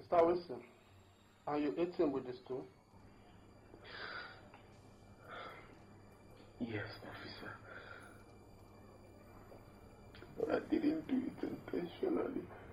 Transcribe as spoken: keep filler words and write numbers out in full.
Mister Wilson, are you eating with the stool? Yes, officer. But I didn't do it intentionally.